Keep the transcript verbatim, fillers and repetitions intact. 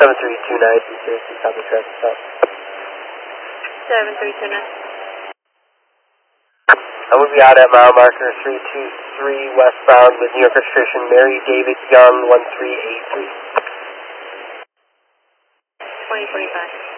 seven three two nine, seriously, copy traffic stop. seven three two nine. I will be out at mile marker three two three westbound with New York registration Mary David Young one three eight three. twenty forty-five.